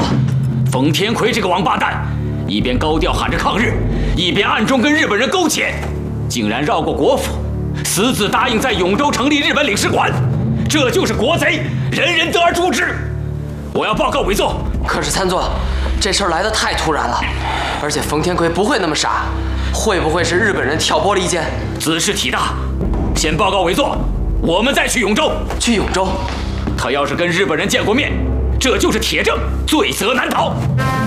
说， 冯天奎这个王八蛋，一边高调喊着抗日，一边暗中跟日本人勾结，竟然绕过国府，私自答应在永州成立日本领事馆，这就是国贼，人人得而诛之。我要报告伪作。 可是参座，这事儿来得太突然了，而且冯天奎不会那么傻，会不会是日本人挑拨离间？ 兹事体大，先报告伪作，我们再去永州。 去永州？ 他要是跟日本人见过面，这就是铁证，罪责难逃。